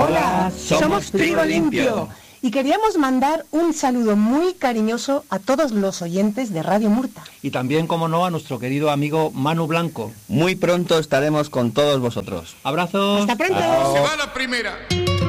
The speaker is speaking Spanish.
Hola, somos Trigo Limpio. Y queríamos mandar un saludo muy cariñoso a todos los oyentes de Radio Murta. Y también, como no, a nuestro querido amigo Manu Blanco. Muy pronto estaremos con todos vosotros. ¡Abrazos! ¡Hasta pronto! Se va la primera.